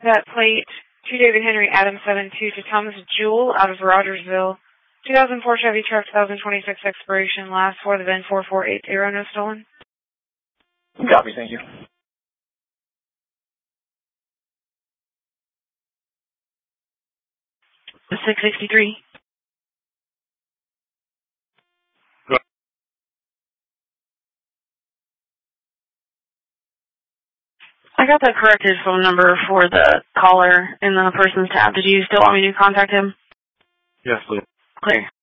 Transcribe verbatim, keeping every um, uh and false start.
That plate to David Henry Adam seven two to Thomas Jewell out of Rogersville. two thousand four Chevy truck, two thousand twenty-six expiration, last for the V I N four four eight zero, no stolen. Copy, thank you. six sixty-three. I got the corrected phone number for the caller in the person's tab. Did you still want me to contact him? Yes, please. Clear.